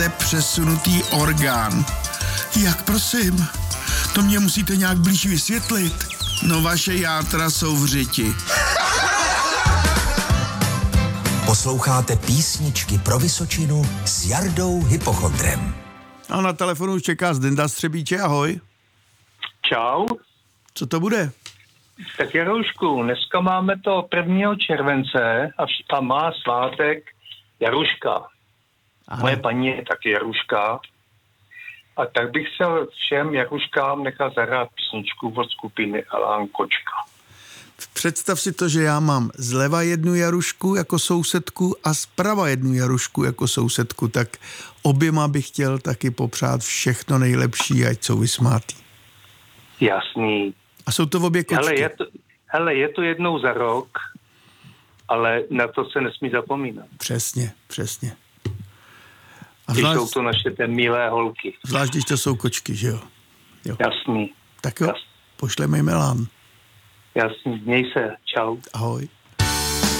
přesunutý orgán. Jak prosím? To mě musíte nějak blíž vysvětlit. No vaše játra jsou v řiti. Posloucháte písničky pro Vysočinu s Jardou Hypochondrem. A na telefonu už čeká Zdenda Střebíče, ahoj. Čau. Co to bude? Tak Jaroušku, dneska máme to 1. července a má svátek Jaruška. Aha. Moje paní je taky Jaruška. A tak bych se všem Jaruškám nechal zahrát písničku od skupiny Elán Kočka. Představ si to, že já mám zleva jednu Jarušku jako sousedku a zprava jednu Jarušku jako sousedku, tak oběma bych chtěl taky popřát všechno nejlepší, ať jsou vysmátý. Jasný. A jsou to obě kočky. Hele, je to jednou za rok, ale na to se nesmí zapomínat. Přesně. A když jsou to naše té milé holky. Zvlášť, když to jsou kočky, že jo? Jasný. Tak jo, pošleme jim Elán. Jasný, měj se, čau. Ahoj.